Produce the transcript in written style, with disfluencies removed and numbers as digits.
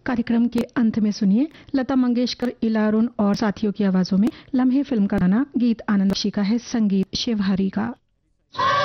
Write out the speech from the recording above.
कार्यक्रम के अंत में सुनिए लता मंगेशकर, इलारुन और साथियों की आवाजों में लम्हे फिल्म का गाना। गीत आनंद बख्शी का है, संगीत शिव हरी का।